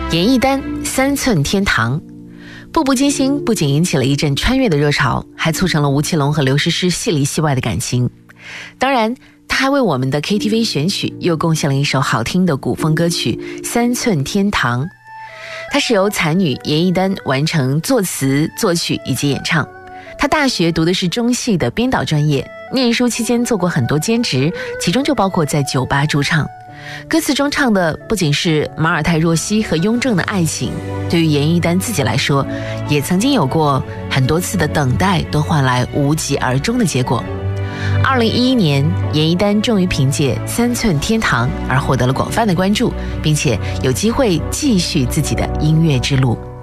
严艺丹三寸天堂，步步惊心不仅引起了一阵穿越的热潮，还促成了吴奇隆和刘诗诗戏里戏外的感情。当然，他还为我们的 KTV 选曲又贡献了一首好听的古风歌曲《三寸天堂》，它是由才女严艺丹完成作词、作曲以及演唱。她大学读的是中戏的编导专业，念书期间做过很多兼职，其中就包括在酒吧驻唱。歌词中唱的不仅是马尔泰若曦和雍正的爱情，对于严艺丹自己来说，也曾经有过很多次的等待都换来无疾而终的结果。2011年，严艺丹终于凭借《三寸天堂》而获得了广泛的关注，并且有机会继续自己的音乐之路。